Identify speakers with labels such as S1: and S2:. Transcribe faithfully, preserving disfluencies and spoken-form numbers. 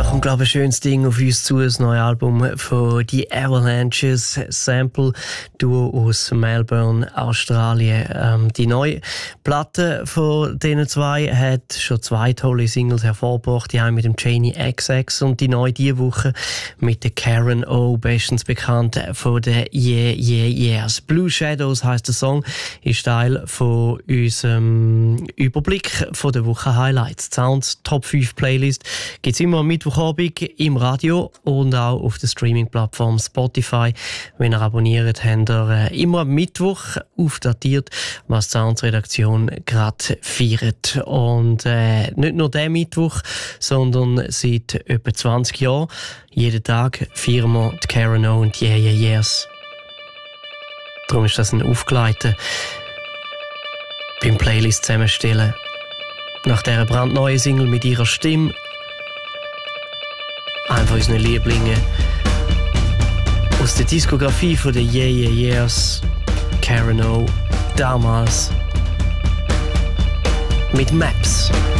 S1: kommt, glaube ich, ein schönes Ding auf uns zu, das neue Album von The Avalanches, Sample Duo aus Melbourne, Australien. Ähm, die neue Platte von diesen zwei hat schon zwei tolle Singles hervorgebracht. Die haben mit dem Janie X X und die neue diese Woche mit der Karen O, bestens bekannt von der Yeah Yeah Yeahs. Blue Shadows heisst der Song, ist Teil von unserem Überblick von der Woche Highlights. Sounds Top fünf Playlist gibt es immer am Mittwochabend im Radio und auch auf der Streaming-Plattform Spotify. Wenn ihr abonniert, habt ihr äh, immer am Mittwoch aufdatiert, was die Sounds-Redaktion gerade feiert. Und äh, nicht nur der Mittwoch, sondern seit etwa zwanzig Jahren. Jeden Tag feiern wir die Karen O und die Yeah Yeah Yeahs. Darum ist das ein Aufgleiten beim Playlist zusammenstellen. Nach dieser brandneuen Single mit ihrer Stimme, einer von unseren Lieblingen aus der Diskografie von der Yeah Yeah Yeahs, Karen O, damals mit Maps.